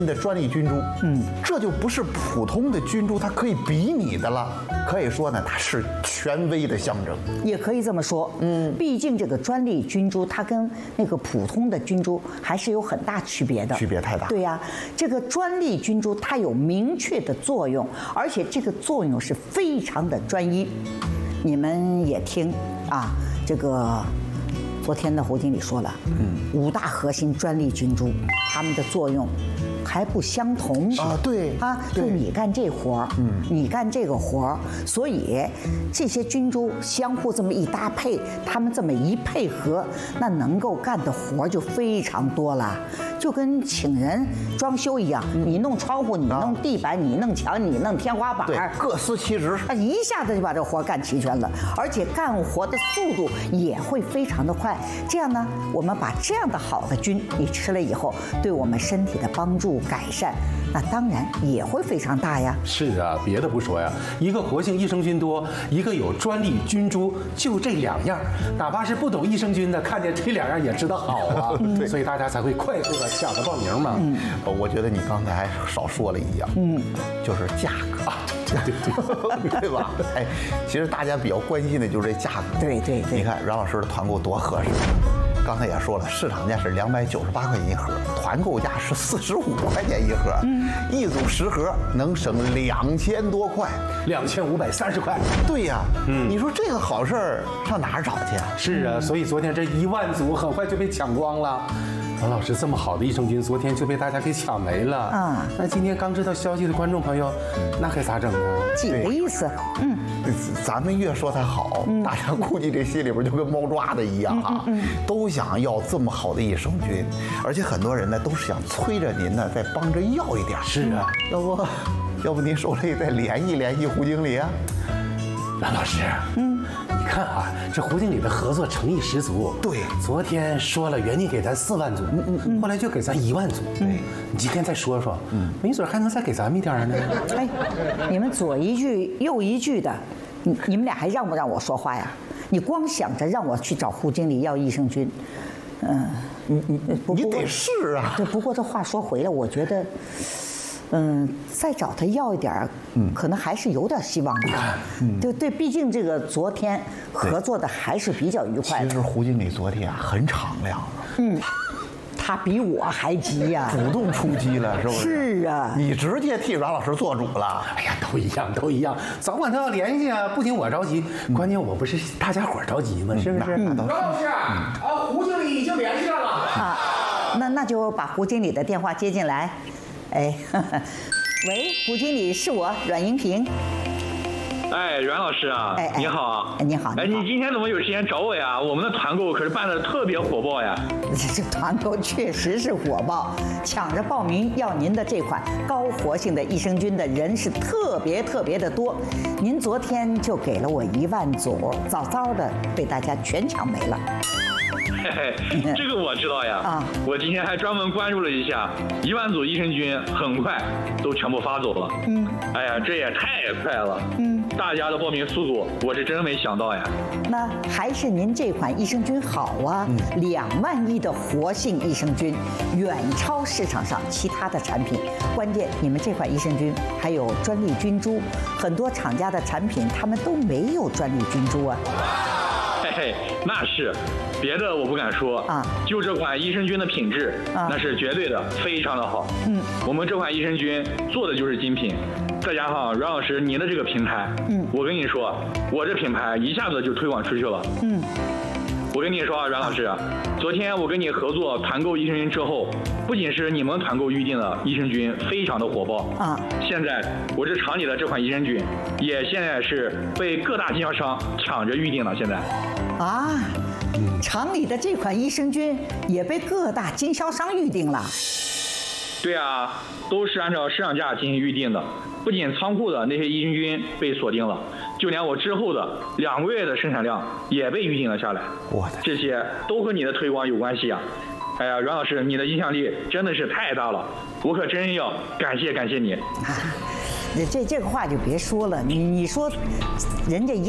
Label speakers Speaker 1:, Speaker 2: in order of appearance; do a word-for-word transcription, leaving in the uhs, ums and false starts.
Speaker 1: 的专利菌株，嗯，这就不是普通的菌株，它可以比拟的了。可以说呢，它是权威的象征，
Speaker 2: 也可以这么说。嗯，毕竟这个专利菌株，它跟那个普通的菌株还是有很大区别的，
Speaker 1: 区别太大。
Speaker 2: 对呀、啊，这个专利菌株它有明确的作用，而且这个作用是非常的专一。你们也听啊，这个。昨天的胡经理说了，嗯，五大核心专利菌株，它们的作用还不相同
Speaker 1: 啊，对
Speaker 2: 啊，就你干这活儿，嗯，你干这个活儿，所以这些菌株相互这么一搭配，它们这么一配合，那能够干的活儿就非常多了，就跟请人装修一样，你弄窗户，你弄地板，你弄墙，你弄天花板，
Speaker 1: 对，各司其职，
Speaker 2: 他一下子就把这活干齐全了，而且干活的速度也会非常的快。这样呢，我们把这样的好的菌，你吃了以后，对我们身体的帮助改善，那当然也会非常大呀。
Speaker 3: 是啊，别的不说呀，一个活性益生菌多，一个有专利菌株，就这两样，哪怕是不懂益生菌的，看见这两样也知道好啊。对，所以大家才会快速的抢着报名嘛。
Speaker 1: 嗯，我觉得你刚才还少说了一样，嗯，就是价格啊。对对对吧？哎，其实大家比较关心的就是这价格。
Speaker 2: 对对对，
Speaker 1: 你看阮老师的团购多合适。刚才也说了，市场价是两百九十八块钱一盒，团购价是四十五块钱一盒，嗯，一组十盒能省两千多块，
Speaker 3: 两千五百三十块。
Speaker 1: 对呀，嗯，你说这个好事儿上哪儿找去啊？
Speaker 3: 是啊，所以昨天这一万组很快就被抢光了。王老师这么好的益生菌，昨天就被大家给抢没了。啊、嗯，那今天刚知道消息的观众朋友，那该咋整呢？
Speaker 2: 几个意思？嗯，
Speaker 1: 咱们越说它好，嗯、大家估计这心里边就跟猫抓的一样啊，嗯嗯嗯、都想要这么好的益生菌，而且很多人呢都是想催着您呢再帮着要一点。
Speaker 3: 是啊，
Speaker 1: 要不，要不您手里再联系联系胡经理啊？
Speaker 3: 阮老师，嗯。你看啊，这胡经理的合作诚意十足。
Speaker 1: 对，
Speaker 3: 昨天说了原定给咱四万组，嗯嗯嗯，后来就给咱一万组。对，你今天再说说，嗯，没准还能再给咱们一点呢。
Speaker 2: 哎，你们左一句右一句的，你你们俩还让不让我说话呀？你光想着让我去找胡经理要益生菌，嗯，
Speaker 1: 你你你得试啊。
Speaker 2: 对，不过这话说回来，我觉得。嗯，再找他要一点，嗯，可能还是有点希望的。嗯，对对，毕竟这个昨天合作的还是比较愉快的。
Speaker 1: 其实胡经理昨天啊很敞亮。
Speaker 2: 嗯，他比我还急呀、
Speaker 1: 啊，主动出击了，是不是？
Speaker 2: 是啊，
Speaker 1: 你直接替阮老师做主了。
Speaker 3: 哎呀，都一样，都一样，早晚都要联系啊。不仅我着急，嗯、关键我不是大家伙着急吗？是不是？
Speaker 1: 嗯、
Speaker 4: 阮老师啊，嗯、啊，胡经理已经联系上了
Speaker 2: 啊。那那就把胡经理的电话接进来。哎，呵呵喂，胡经理，是我阮银平。
Speaker 5: 哎，阮老师啊，哎哎你好啊，
Speaker 2: 你好，
Speaker 5: 哎，你今天怎么有时间找我呀？我们的团购可是办的特别火爆呀。
Speaker 2: 这团购确实是火爆，抢着报名要您的这款高活性的益生菌的人是特别特别的多。您昨天就给了我一万组，早早的被大家全抢没了。
Speaker 5: 嘿嘿，这个我知道呀。啊，我今天还专门关注了一下，一万组益生菌很快都全部发走了。嗯，哎呀，这也太快了。嗯，大家的报名速度，我是真没想到呀。
Speaker 2: 那还是您这款益生菌好啊，两万亿的活性益生菌，远超市场上其他的产品。关键你们这款益生菌还有专利菌株，很多厂家的产品他们都没有专利菌株啊。
Speaker 5: 嘿嘿，那是，别的我不敢说啊，就这款益生菌的品质，啊、那是绝对的，非常的好。嗯，我们这款益生菌做的就是精品，再加上阮老师您的这个平台，嗯，我跟你说，我这品牌一下子就推广出去了。嗯，我跟你说啊，阮老师，昨天我跟你合作团购益生菌之后，不仅是你们团购预定的益生菌非常的火爆啊，现在我这厂里的这款益生菌也现在是被各大经销商抢着预定了。现在
Speaker 2: 啊，厂里的这款益生菌也被各大经销商预定了。
Speaker 5: 对啊，都是按照市场价进行预定的。不仅仓库的那些益生菌被锁定了，就连我之后的两个月的生产量也被预定了下来。我的，这些都和你的推广有关系啊！哎呀，阮老师，你的影响力真的是太大了，我可真要感谢感谢你。
Speaker 2: 啊，这这个话就别说了，你你说，人家一。